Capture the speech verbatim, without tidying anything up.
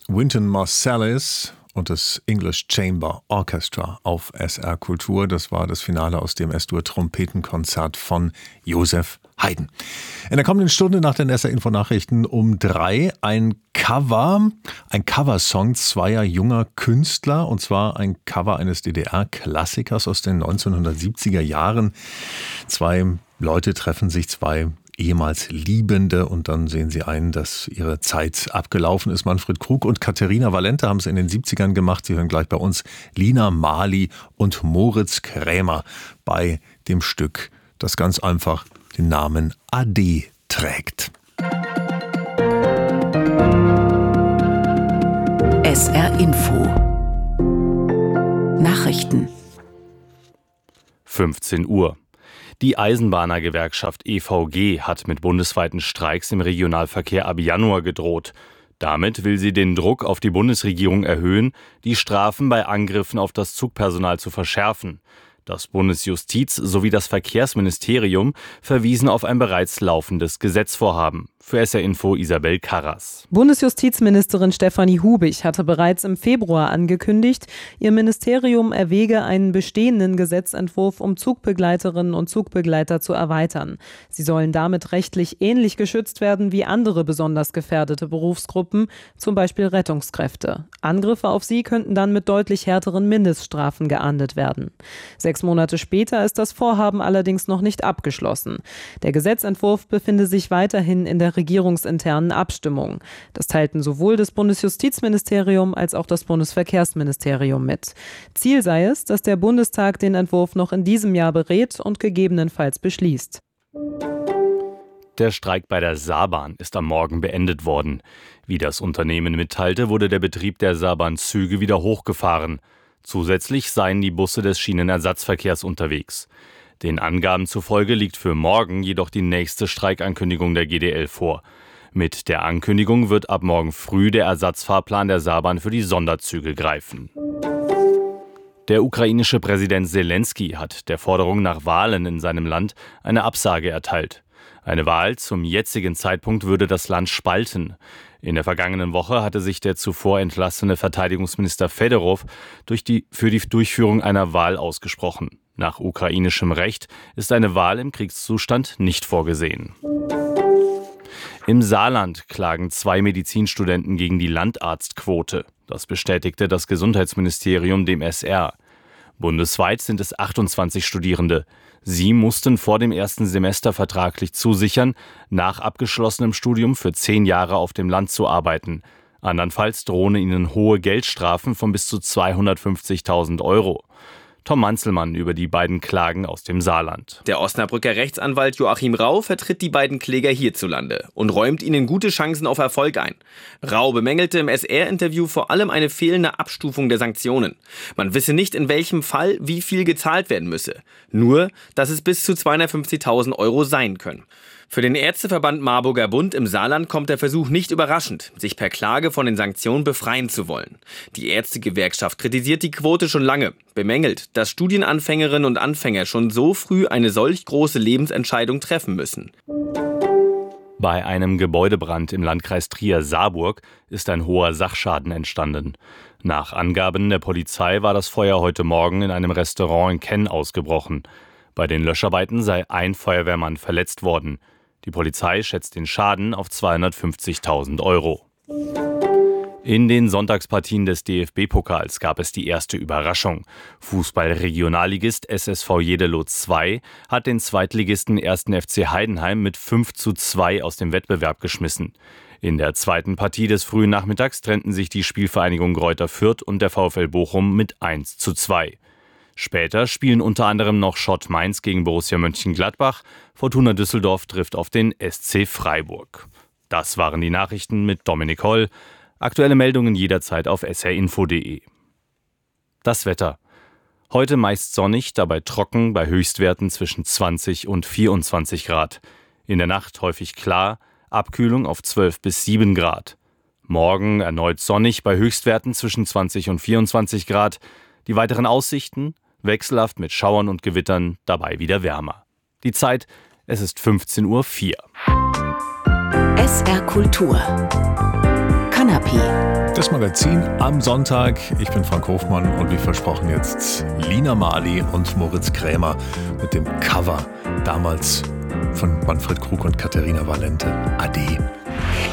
Wynton Marsalis und das English Chamber Orchestra auf S R Kultur. Das war das Finale aus dem S-Dur-Trompetenkonzert von Joseph Haydn. In der kommenden Stunde nach den S R-Info-Nachrichten um drei ein Cover, ein Coversong zweier junger Künstler, und zwar ein Cover eines D D R-Klassikers aus den neunzehnhundertsiebziger Jahren. Zwei Leute treffen sich, zwei ehemals Liebende, und dann sehen sie ein, dass ihre Zeit abgelaufen ist. Manfred Krug und Katharina Valente haben es in den siebzigern gemacht. Sie hören gleich bei uns Lina Marley und Moritz Krämer bei dem Stück, das ganz einfach den Namen Ade trägt. S R Info Nachrichten fünfzehn Uhr. Die Eisenbahnergewerkschaft E V G hat mit bundesweiten Streiks im Regionalverkehr ab Januar gedroht. Damit will sie den Druck auf die Bundesregierung erhöhen, die Strafen bei Angriffen auf das Zugpersonal zu verschärfen. Das Bundesjustiz sowie das Verkehrsministerium verwiesen auf ein bereits laufendes Gesetzvorhaben. Für S R Info Isabel Karras. Bundesjustizministerin Stefanie Hubig hatte bereits im Februar angekündigt, ihr Ministerium erwäge einen bestehenden Gesetzentwurf, um Zugbegleiterinnen und Zugbegleiter zu erweitern. Sie sollen damit rechtlich ähnlich geschützt werden wie andere besonders gefährdete Berufsgruppen, zum Beispiel Rettungskräfte. Angriffe auf sie könnten dann mit deutlich härteren Mindeststrafen geahndet werden. Sechs Monate später ist das Vorhaben allerdings noch nicht abgeschlossen. Der Gesetzentwurf befinde sich weiterhin in der regierungsinternen Abstimmung. Das teilten sowohl das Bundesjustizministerium als auch das Bundesverkehrsministerium mit. Ziel sei es, dass der Bundestag den Entwurf noch in diesem Jahr berät und gegebenenfalls beschließt. Der Streik bei der Saarbahn ist am Morgen beendet worden. Wie das Unternehmen mitteilte, wurde der Betrieb der Saarbahn-Züge wieder hochgefahren. Zusätzlich seien die Busse des Schienenersatzverkehrs unterwegs. Den Angaben zufolge liegt für morgen jedoch die nächste Streikankündigung der G D L vor. Mit der Ankündigung wird ab morgen früh der Ersatzfahrplan der Saarbahn für die Sonderzüge greifen. Der ukrainische Präsident Selensky hat der Forderung nach Wahlen in seinem Land eine Absage erteilt. Eine Wahl zum jetzigen Zeitpunkt würde das Land spalten. In der vergangenen Woche hatte sich der zuvor entlassene Verteidigungsminister Fedorov durch die, für die Durchführung einer Wahl ausgesprochen. Nach ukrainischem Recht ist eine Wahl im Kriegszustand nicht vorgesehen. Im Saarland klagen zwei Medizinstudenten gegen die Landarztquote. Das bestätigte das Gesundheitsministerium dem S R. Bundesweit sind es achtundzwanzig Studierende. Sie mussten vor dem ersten Semester vertraglich zusichern, nach abgeschlossenem Studium für zehn Jahre auf dem Land zu arbeiten. Andernfalls drohen ihnen hohe Geldstrafen von bis zu zweihundertfünfzigtausend Euro. Tom Manzelmann über die beiden Klagen aus dem Saarland. Der Osnabrücker Rechtsanwalt Joachim Rau vertritt die beiden Kläger hierzulande und räumt ihnen gute Chancen auf Erfolg ein. Rau bemängelte im S R-Interview vor allem eine fehlende Abstufung der Sanktionen. Man wisse nicht, in welchem Fall wie viel gezahlt werden müsse. Nur, dass es bis zu zweihundertfünfzigtausend Euro sein können. Für den Ärzteverband Marburger Bund im Saarland kommt der Versuch nicht überraschend, sich per Klage von den Sanktionen befreien zu wollen. Die Ärztegewerkschaft kritisiert die Quote schon lange, bemängelt, dass Studienanfängerinnen und Anfänger schon so früh eine solch große Lebensentscheidung treffen müssen. Bei einem Gebäudebrand im Landkreis Trier-Saarburg ist ein hoher Sachschaden entstanden. Nach Angaben der Polizei war das Feuer heute Morgen in einem Restaurant in Kenn ausgebrochen. Bei den Löscharbeiten sei ein Feuerwehrmann verletzt worden. Die Polizei schätzt den Schaden auf zweihundertfünfzigtausend Euro. In den Sonntagspartien des D F B-Pokals gab es die erste Überraschung. Fußball-Regionalligist S S V Jeddelo zwei hat den Zweitligisten ersten F C Heidenheim mit fünf zu zwei aus dem Wettbewerb geschmissen. In der zweiten Partie des frühen Nachmittags trennten sich die Spielvereinigung Greuther Fürth und der VfL Bochum mit eins zu zwei. Später spielen unter anderem noch Schott Mainz gegen Borussia Mönchengladbach. Fortuna Düsseldorf trifft auf den S C Freiburg. Das waren die Nachrichten mit Dominik Holl. Aktuelle Meldungen jederzeit auf s r info punkt d e. Das Wetter. Heute meist sonnig, dabei trocken, bei Höchstwerten zwischen zwanzig und vierundzwanzig Grad. In der Nacht häufig klar, Abkühlung auf zwölf bis sieben Grad. Morgen erneut sonnig, bei Höchstwerten zwischen zwanzig und vierundzwanzig Grad. Die weiteren Aussichten wechselhaft mit Schauern und Gewittern, dabei wieder wärmer. Die Zeit, es ist fünfzehn Uhr vier. S R Kultur. Kanapee. Das Magazin am Sonntag. Ich bin Frank Hofmann und wie versprochen jetzt Lina Marley und Moritz Krämer mit dem Cover damals von Manfred Krug und Katharina Valente. Ade.